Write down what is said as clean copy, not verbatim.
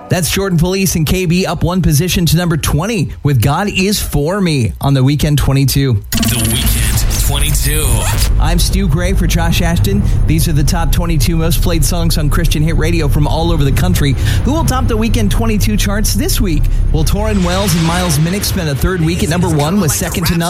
That's Jordan Police and KB up one position to number 20 with God Is For Me on The Weekend 22. The Weekend 22. I'm Stu Gray for Josh Ashton. These are the top 22 most played songs on Christian Hit Radio from all over the country. Who will top the Weekend 22 charts this week? Well, Torrin Wells and Miles Minnick spent a third week at number 1 with Second to None.